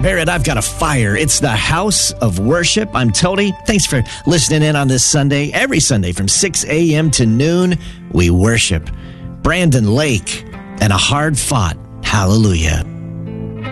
Barrett, I've got a fire. It's the House of Worship. I'm Tony. Thanks for listening in on this Sunday. Every Sunday from 6 a.m. to noon, we worship. Brandon Lake and a hard-fought hallelujah.